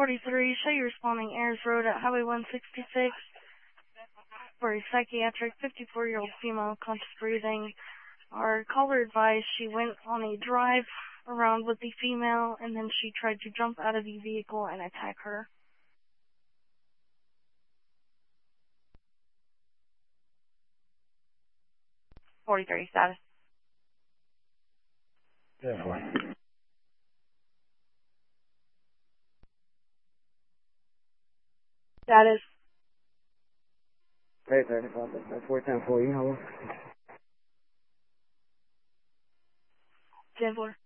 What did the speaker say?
1043, show you responding Ayers Road at Highway 166 for a psychiatric 54-year-old female, conscious breathing. Our caller advised she went on a drive around with the female, and then she tried to jump out of the vehicle and attack her. 43 status. 10-4. Status. 835, 10-4, you know. 10-4.